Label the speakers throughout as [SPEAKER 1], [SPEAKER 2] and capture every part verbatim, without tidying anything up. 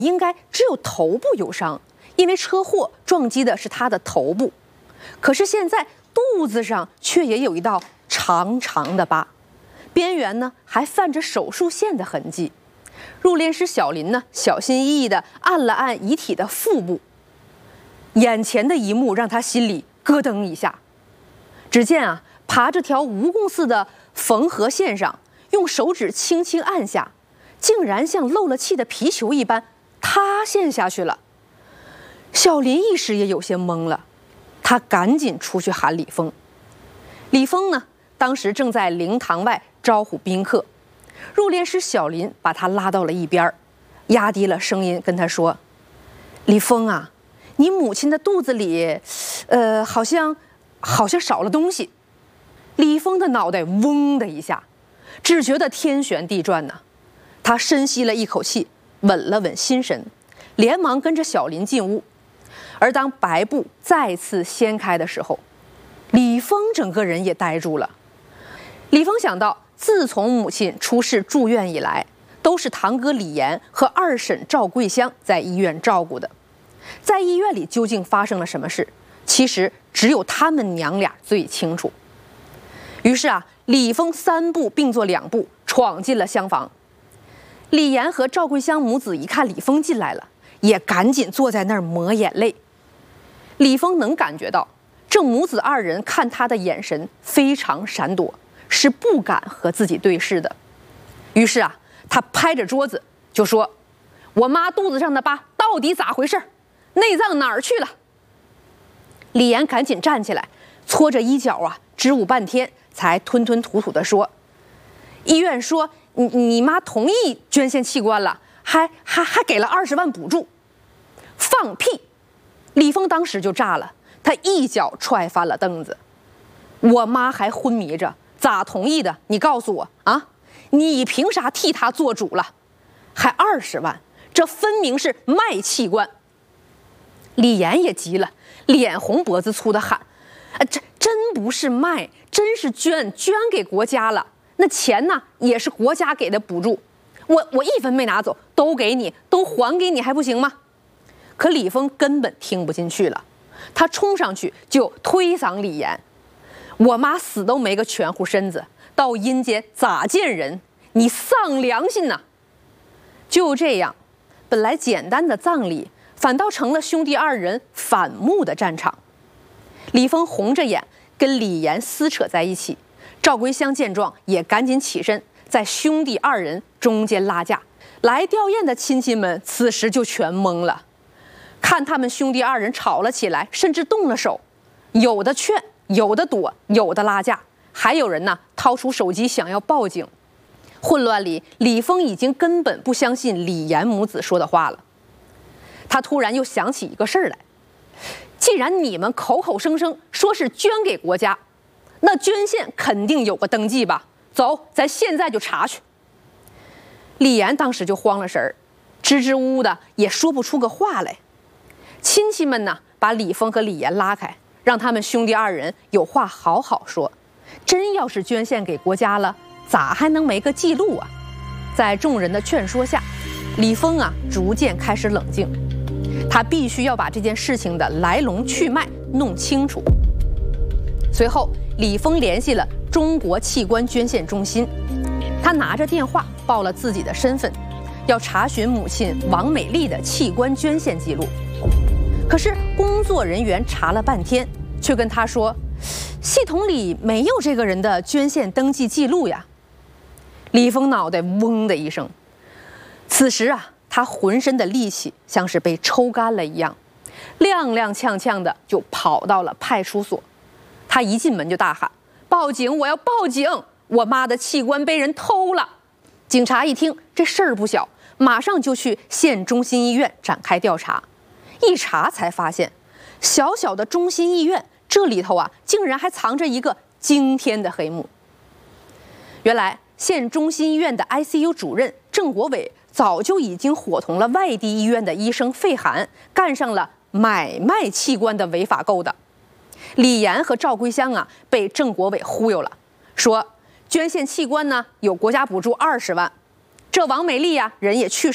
[SPEAKER 1] 应该只有头部有伤，因为车祸撞击的是他的头部。可是现在肚子上却也有一道长长的疤，边缘呢还泛着手术线的痕迹。入殓师小林呢，小心翼翼地按了按遗体的腹部，眼前的一幕让他心里咯噔一下。只见啊，爬着条蜈蚣似的缝合线上，用手指轻轻按下，竟然像漏了气的皮球一般塌陷下去了。小林一时也有些懵了，他赶紧出去喊李峰。李峰呢，当时正在灵堂外招呼宾客。入殓师小林把他拉到了一边，压低了声音跟他说：“李峰啊，你母亲的肚子里，呃，好像好像少了东西。”李峰的脑袋嗡的一下，只觉得天旋地转呢。他深吸了一口气，稳了稳心神，连忙跟着小林进屋。而当白布再次掀开的时候，李峰整个人也呆住了。李峰想到，自从母亲出事住院以来，都是堂哥李岩和二婶赵桂香在医院照顾的。在医院里究竟发生了什么事，其实只有他们娘俩最清楚。于是啊，李峰三步并作两步闯进了厢房。李岩和赵桂香母子一看李峰进来了，也赶紧坐在那儿抹眼泪。李峰能感觉到，这母子二人看他的眼神非常闪躲，是不敢和自己对视的。于是啊，他拍着桌子就说：“我妈肚子上的疤到底咋回事？内脏哪儿去了？”李岩赶紧站起来，搓着衣角啊，支吾半天，才吞吞吐吐地说：“医院说你你妈同意捐献器官了，还还还给了二十万补助。”放屁！李峰当时就炸了，他一脚踹翻了凳子。我妈还昏迷着，咋同意的？你告诉我啊！你凭啥替她做主了？还二十万，这分明是卖器官！李岩也急了，脸红脖子粗的喊：“啊，这真不是卖，真是捐，捐给国家了。那钱呢，也是国家给的补助，我我一分没拿走，都给你，都还给你，还不行吗？”可李峰根本听不进去了，他冲上去就推搡李岩：“我妈死都没个全乎身子，到阴间咋见人？你丧良心呐！”就这样，本来简单的葬礼，反倒成了兄弟二人反目的战场。李峰红着眼跟李岩撕扯在一起，赵桂香见状也赶紧起身，在兄弟二人中间拉架。来吊唁的亲戚们此时就全懵了，看他们兄弟二人吵了起来，甚至动了手，有的劝，有的躲，有的拉架，还有人呢掏出手机想要报警。混乱里，李峰已经根本不相信李岩母子说的话了。他突然又想起一个事儿来，既然你们口口声声说是捐给国家，那捐献肯定有个登记吧？走，咱现在就查去。李岩当时就慌了神儿，支支吾吾的也说不出个话来。亲戚们呢，把李峰和李岩拉开，让他们兄弟二人有话好好说。真要是捐献给国家了，咋还能没个记录啊？在众人的劝说下，李峰啊逐渐开始冷静，他必须要把这件事情的来龙去脉弄清楚。随后，李峰联系了中国器官捐献中心，他拿着电话报了自己的身份，要查询母亲王美丽的器官捐献记录。可是工作人员查了半天，却跟他说，系统里没有这个人的捐献登记记录呀。李峰脑袋嗡的一声，此时啊，他浑身的力气像是被抽干了一样，踉踉跄跄的就跑到了派出所。他一进门就大喊：“报警！我要报警！我妈的器官被人偷了！”警察一听这事儿不小，马上就去县中心医院展开调查。一查才发现，小小的中心医院这里头啊，竟然还藏着一个惊天的黑幕。原来县中心医院的 I C U 主任郑国伟早就已经伙同了外地医院的医生费涵，干上了买卖器官的违法勾当。李岩和赵桂香啊，被郑国伟忽悠了，说捐献器官呢有国家补助二十万，这王美丽呀、啊、人也去世了，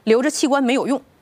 [SPEAKER 1] 留着器官没有用。